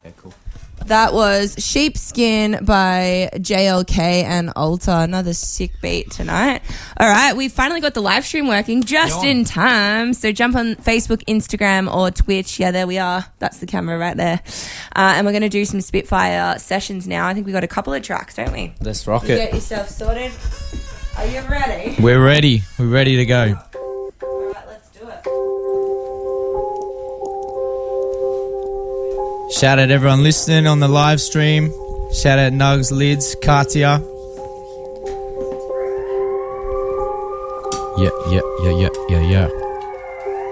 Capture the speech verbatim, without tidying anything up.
Yeah, cool. That was Sheepskin by J L K and Alta. Another sick beat tonight. All right, we finally got the live stream working just in time. So jump on Facebook, Instagram, or Twitch. Yeah, there we are. That's the camera right there. Uh, and we're going to do some Spitfire sessions now. I think we got a couple of tracks, don't we? Let's rock You it. get yourself sorted. Are you ready? We're ready. We're ready to go. All right, let's do it. Shout out everyone listening on the live stream. Shout out Nugs, Lids, Katia. Yeah, yeah, yeah, yeah, yeah, yeah.